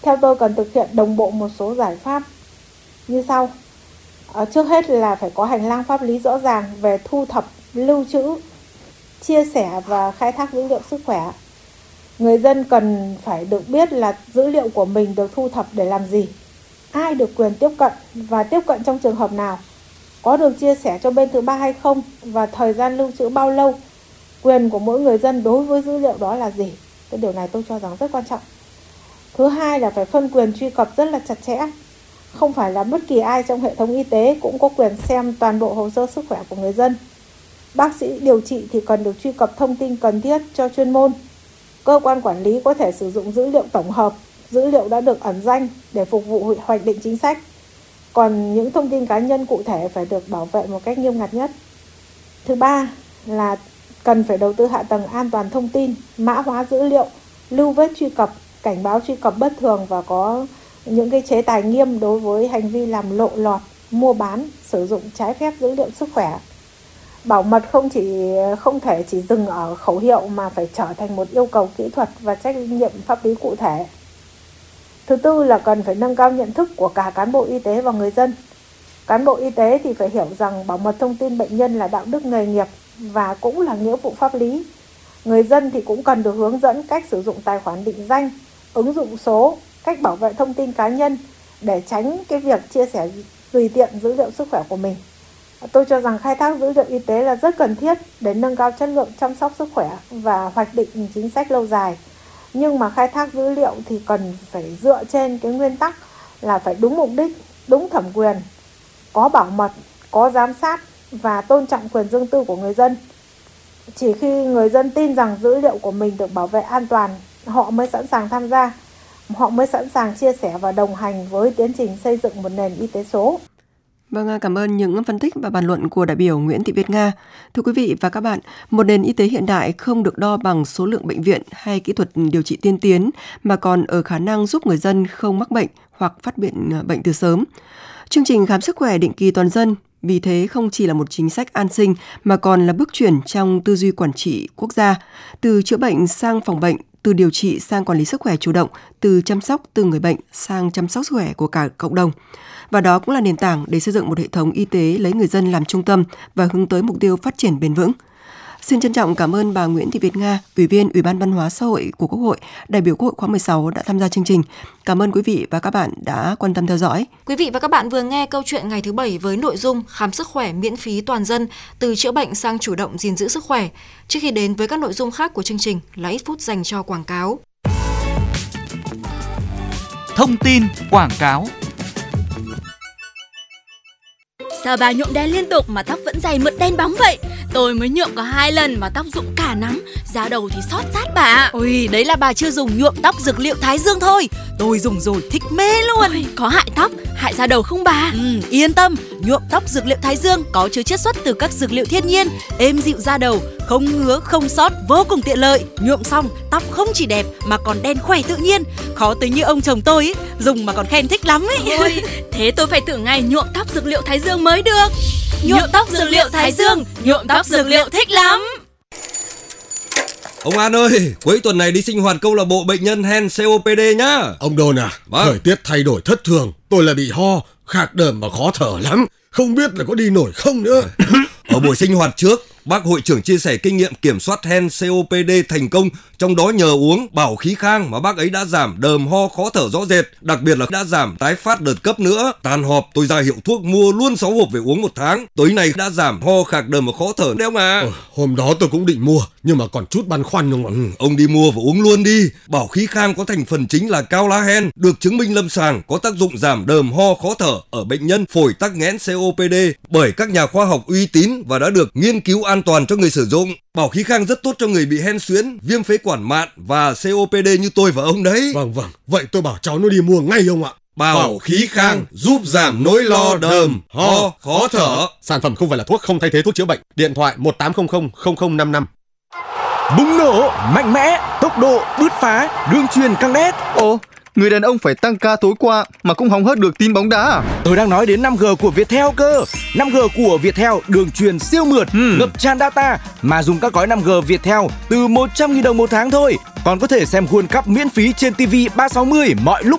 Theo tôi cần thực hiện đồng bộ một số giải pháp như sau. Trước hết là phải có hành lang pháp lý rõ ràng về thu thập, lưu trữ, chia sẻ và khai thác dữ liệu sức khỏe. Người dân cần phải được biết là dữ liệu của mình được thu thập để làm gì, ai được quyền tiếp cận và tiếp cận trong trường hợp nào, có được chia sẻ cho bên thứ ba hay không và thời gian lưu trữ bao lâu, quyền của mỗi người dân đối với dữ liệu đó là gì. Cái điều này tôi cho rằng rất quan trọng. Thứ hai là phải phân quyền truy cập rất là chặt chẽ. Không phải là bất kỳ ai trong hệ thống y tế cũng có quyền xem toàn bộ hồ sơ sức khỏe của người dân. Bác sĩ điều trị thì cần được truy cập thông tin cần thiết cho chuyên môn. Cơ quan quản lý có thể sử dụng dữ liệu tổng hợp, dữ liệu đã được ẩn danh để phục vụ hoạch định chính sách. Còn những thông tin cá nhân cụ thể phải được bảo vệ một cách nghiêm ngặt nhất. Thứ ba là cần phải đầu tư hạ tầng an toàn thông tin, mã hóa dữ liệu, lưu vết truy cập, cảnh báo truy cập bất thường và có những cái chế tài nghiêm đối với hành vi làm lộ lọt, mua bán, sử dụng trái phép dữ liệu sức khỏe. Bảo mật không thể chỉ dừng ở khẩu hiệu mà phải trở thành một yêu cầu kỹ thuật và trách nhiệm pháp lý cụ thể. Thứ tư là cần phải nâng cao nhận thức của cả cán bộ y tế và người dân. Cán bộ y tế thì phải hiểu rằng bảo mật thông tin bệnh nhân là đạo đức nghề nghiệp và cũng là nghĩa vụ pháp lý. Người dân thì cũng cần được hướng dẫn cách sử dụng tài khoản định danh, ứng dụng số, cách bảo vệ thông tin cá nhân để tránh cái việc chia sẻ tùy tiện dữ liệu sức khỏe của mình. Tôi cho rằng khai thác dữ liệu y tế là rất cần thiết để nâng cao chất lượng chăm sóc sức khỏe và hoạch định chính sách lâu dài. Nhưng mà khai thác dữ liệu thì cần phải dựa trên cái nguyên tắc là phải đúng mục đích, đúng thẩm quyền, có bảo mật, có giám sát và tôn trọng quyền riêng tư của người dân. Chỉ khi người dân tin rằng dữ liệu của mình được bảo vệ an toàn, họ mới sẵn sàng tham gia, họ mới sẵn sàng chia sẻ và đồng hành với tiến trình xây dựng một nền y tế số. Vâng, cảm ơn những phân tích và bàn luận của đại biểu Nguyễn Thị Việt Nga. Thưa quý vị và các bạn, một nền y tế hiện đại không được đo bằng số lượng bệnh viện hay kỹ thuật điều trị tiên tiến, mà còn ở khả năng giúp người dân không mắc bệnh hoặc phát hiện bệnh từ sớm. Chương trình khám sức khỏe định kỳ toàn dân vì thế không chỉ là một chính sách an sinh mà còn là bước chuyển trong tư duy quản trị quốc gia, từ chữa bệnh sang phòng bệnh, từ điều trị sang quản lý sức khỏe chủ động, từ chăm sóc từng người bệnh sang chăm sóc sức khỏe của cả cộng đồng. Và đó cũng là nền tảng để xây dựng một hệ thống y tế lấy người dân làm trung tâm và hướng tới mục tiêu phát triển bền vững. Xin trân trọng cảm ơn bà Nguyễn Thị Việt Nga, Ủy viên Ủy ban Văn hóa Xã hội của Quốc hội, đại biểu Quốc hội khóa 16 đã tham gia chương trình. Cảm ơn quý vị và các bạn đã quan tâm theo dõi. Quý vị và các bạn vừa nghe câu chuyện ngày thứ 7 với nội dung khám sức khỏe miễn phí toàn dân, từ chữa bệnh sang chủ động gìn giữ sức khỏe. Trước khi đến với các nội dung khác của chương trình là ít phút dành cho quảng cáo. Thông tin quảng cáo. Sao bà nhuộm đen liên tục mà tóc vẫn dày mượt đen bóng vậy? Tôi mới nhuộm có 2 lần mà tóc rụng cả nắm, da đầu thì xót rát bà. Ôi, đấy là bà chưa dùng nhuộm tóc dược liệu Thái Dương thôi. Tôi dùng rồi thích mê luôn. Ôi, có hại tóc, hại da đầu không bà? Yên tâm, nhuộm tóc dược liệu Thái Dương có chứa chiết xuất từ các dược liệu thiên nhiên, êm dịu da đầu, không ngứa, không xót, vô cùng tiện lợi. Nhuộm xong, tóc không chỉ đẹp mà còn đen khỏe tự nhiên. Khó tới như ông chồng tôi ấy, dùng mà còn khen thích lắm ấy. Ôi, thế tôi phải thử ngay nhuộm tóc dược liệu Thái Dương mới được. Nhuộm tóc dược liệu Thái Dương, nhuộm tóc dược liệu thích lắm. Ông An ơi, cuối tuần này đi sinh hoạt câu lạc bộ bệnh nhân hen COPD nhá. Ông Đôn à, vâng. Thời tiết thay đổi thất thường, tôi là bị ho, khạc đờm và khó thở lắm. Không biết là có đi nổi không nữa. Ở buổi sinh hoạt trước, bác hội trưởng chia sẻ kinh nghiệm kiểm soát hen COPD thành công, trong đó nhờ uống bảo khí khang mà bác ấy đã giảm đờm ho khó thở rõ rệt, đặc biệt là đã giảm tái phát đợt cấp nữa. Tan họp tôi ra hiệu thuốc mua luôn 6 hộp về uống 1 tháng. Tới nay đã giảm ho khạc đờm và khó thở đấy ông à. Hôm đó tôi cũng định mua nhưng mà còn chút băn khoăn không ạ. Ông đi mua và uống luôn đi. Bảo khí khang có thành phần chính là cao lá hen, được chứng minh lâm sàng có tác dụng giảm đờm ho khó thở ở bệnh nhân phổi tắc nghẽn COPD bởi các nhà khoa học uy tín và đã được nghiên cứu an toàn cho người sử dụng. Bảo khí khang rất tốt cho người bị hen suyễn, viêm phế quản mạn và COPD như tôi và ông đấy. Vâng, vậy tôi bảo cháu nó đi mua ngay ông ạ. Bảo khí khang giúp giảm nỗi lo đờm, ho, khó thở. Sản phẩm không phải là thuốc, không thay thế thuốc chữa bệnh. Điện thoại 1800 0055. Bùng nổ, mạnh mẽ, tốc độ, bứt phá, đường truyền căng đét. Ồ, người đàn ông phải tăng ca tối qua mà cũng hóng hớt được tin bóng đá à? Tôi đang nói đến 5G của Viettel cơ. 5G của Viettel đường truyền siêu mượt, ngập tràn data mà dùng các gói 5G Viettel từ 100.000 đồng 1 tháng thôi. Còn có thể xem World Cup miễn phí trên TV 360 mọi lúc